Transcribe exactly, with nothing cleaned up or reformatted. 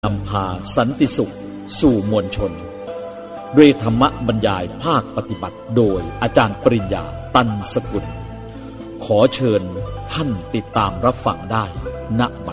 นำพาสันติสุขสู่มวลชนด้วยธรรมบรรยายภาคปฏิบัติโดยอาจารย์ปริญญาตันสกุลขอเชิญท่านติดตามรับฟังได้ณบัด